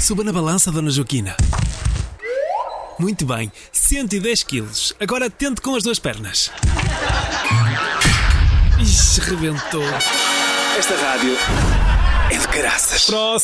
Suba na balança, Dona Joaquina. Muito bem, 110 quilos. Agora tente com as duas pernas. Ixi, rebentou. Esta rádio é de caraças. Próximo.